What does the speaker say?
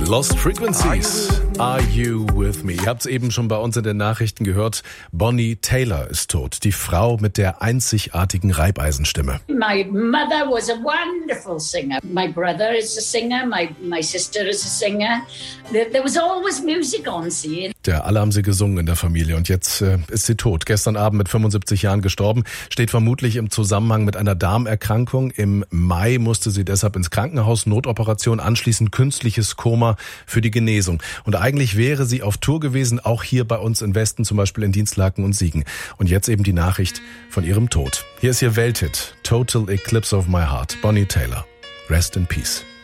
Lost Frequencies, Are You With Me? Ihr habt es eben schon bei uns in den Nachrichten gehört. Bonnie Tyler ist tot. Die Frau mit der einzigartigen Reibeisenstimme. My mother was a wonderful singer. My brother is a singer. My sister is a singer. There was always music on scene. Alle haben sie gesungen in der Familie und jetzt ist sie tot. Gestern Abend mit 75 Jahren gestorben. Steht vermutlich im Zusammenhang mit einer Darmerkrankung. Im Mai musste sie deshalb ins Krankenhaus, Notoperation, anschließend künstliches Koma für die Genesung. Und eigentlich wäre sie auf Tour gewesen, auch hier bei uns im Westen, zum Beispiel in Dienstlaken und Siegen. Und jetzt eben die Nachricht von ihrem Tod. Hier ist ihr Welthit, Total Eclipse of My Heart, Bonnie Tyler. Rest in Peace.